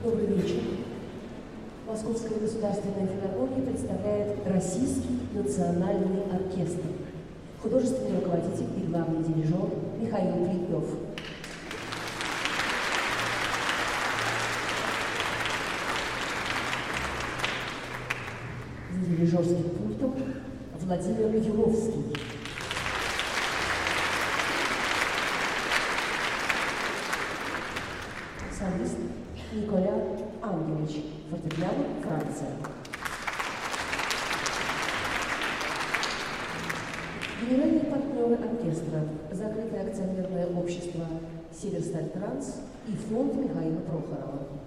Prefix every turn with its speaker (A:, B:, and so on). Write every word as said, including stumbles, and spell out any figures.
A: Добрый вечер. Московская государственная филармония представляет Российский национальный оркестр. Художественный руководитель и главный дирижер Михаил Плетнев. За дирижерским пультом Владимир Юровский. Солист Николя Ангелович, фортепиано, Франция. Генеральные партнеры оркестра – закрытое акционерное общество «Северсталь Транс» и фонд Михаила Прохорова.